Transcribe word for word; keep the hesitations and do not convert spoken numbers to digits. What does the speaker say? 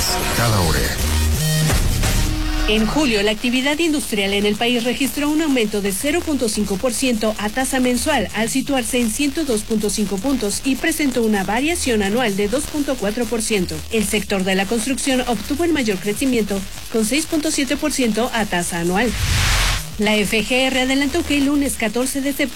Noticias, cada hora. En julio, la actividad industrial en el país registró un aumento de cero punto cinco por ciento a tasa mensual, al situarse en ciento dos punto cinco puntos y presentó una variación anual de dos punto cuatro por ciento. El sector de la construcción obtuvo el mayor crecimiento, con seis punto siete por ciento a tasa anual. La F G R adelantó que el lunes catorce de septiembre